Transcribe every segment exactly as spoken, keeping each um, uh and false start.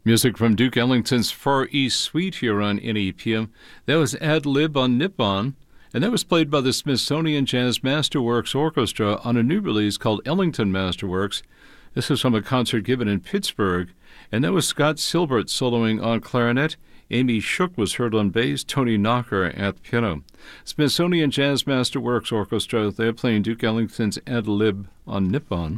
Music from Duke Ellington's Far East Suite here on N E P M. That was Ad Lib on Nippon, and that was played by the Smithsonian Jazz Masterworks Orchestra on a new release called Ellington Masterworks. This is from a concert given in Pittsburgh, and that was Scott Silbert soloing on clarinet. Amy Shook was heard on bass, Tony Knocker at the piano. Smithsonian Jazz Masterworks Orchestra, they're playing Duke Ellington's Ad Lib on Nippon.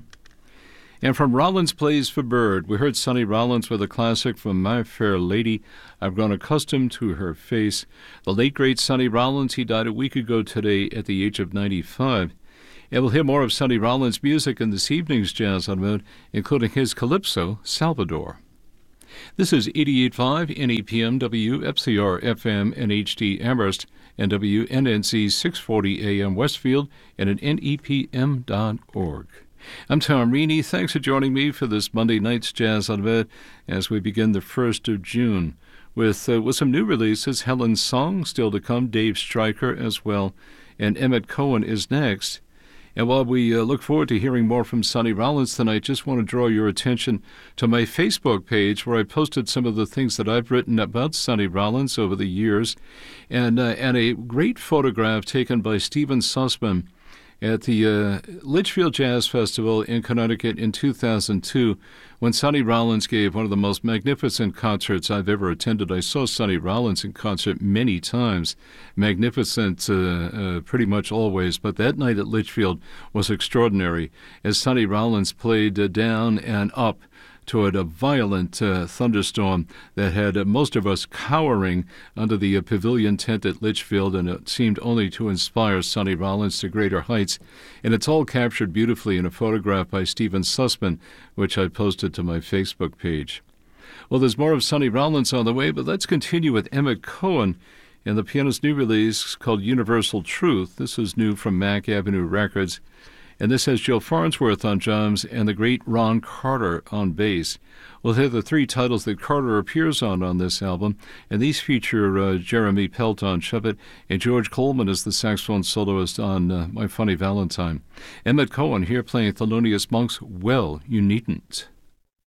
And from Rollins Plays for Bird, we heard Sonny Rollins with a classic from My Fair Lady, I've Grown Accustomed to Her Face. The late, great Sonny Rollins, he died a week ago today at the age of ninety-five. And we'll hear more of Sonny Rollins' music in this evening's Jazz on the Moon, including his Calypso, Salvador. This is eighty-eight point five N E P M, W F C R F M and H D Amherst, and W N N C six forty A M Westfield, and at N E P M dot org. I'm Tom Reaney. Thanks for joining me for this Monday night's Jazz on Med as we begin the first of June with uh, with some new releases. Helen's Song still to come, Dave Stryker as well, and Emmett Cohen is next. And while we uh, look forward to hearing more from Sonny Rollins tonight, just want to draw your attention to my Facebook page where I posted some of the things that I've written about Sonny Rollins over the years, and uh, and a great photograph taken by Stephen Sussman at the uh, Litchfield Jazz Festival in Connecticut in two thousand two, when Sonny Rollins gave one of the most magnificent concerts I've ever attended. I saw Sonny Rollins in concert many times, magnificent uh, uh, pretty much always, but that night at Litchfield was extraordinary as Sonny Rollins played uh, down and up toward a violent uh, thunderstorm that had uh, most of us cowering under the uh, pavilion tent at Litchfield, and it seemed only to inspire Sonny Rollins to greater heights. And it's all captured beautifully in a photograph by Stephen Sussman, which I posted to my Facebook page. Well, there's more of Sonny Rollins on the way, but let's continue with Emmett Cohen and the pianist's new release called Universal Truth. This is new from Mack Avenue Records. And this has Joe Farnsworth on drums and the great Ron Carter on bass. We'll hear the three titles that Carter appears on on this album, and these feature uh, Jeremy Pelt on trumpet and George Coleman as the saxophone soloist on uh, My Funny Valentine. Emmett Cohen here playing Thelonious Monk's Well, You Needn't.